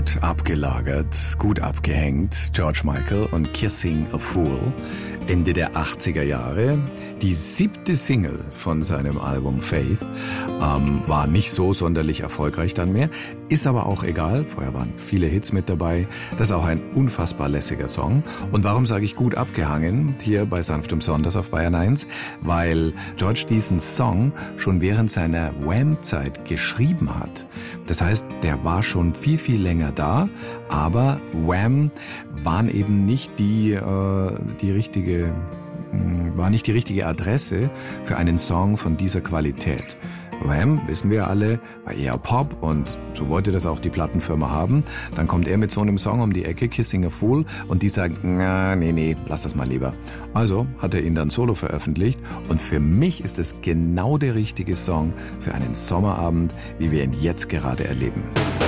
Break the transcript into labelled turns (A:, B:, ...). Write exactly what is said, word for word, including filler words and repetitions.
A: Gut abgelagert, gut abgehängt, George Michael und Kissing a Fool, Ende der achtziger Jahre. Die siebte Single von seinem Album Faith ähm, war nicht so sonderlich erfolgreich dann mehr, ist aber auch egal, vorher waren viele Hits mit dabei. Das ist auch ein unfassbar lässiger Song. Und warum sage ich gut abgehangen hier bei Sanftem Sonntags auf Bayern eins? Weil George diesen Song schon während seiner Wham-Zeit geschrieben hat. Das heißt, der war schon viel, viel länger da, aber Wham waren eben nicht die, äh, die richtige, war nicht die richtige Adresse für einen Song von dieser Qualität. Wham, wissen wir alle, war eher Pop und so wollte das auch die Plattenfirma haben. Dann kommt er mit so einem Song um die Ecke, Kissing a Fool, und die sagen, na, nee, nee, lass das mal lieber. Also hat er ihn dann solo veröffentlicht und für mich ist es genau der richtige Song für einen Sommerabend, wie wir ihn jetzt gerade erleben.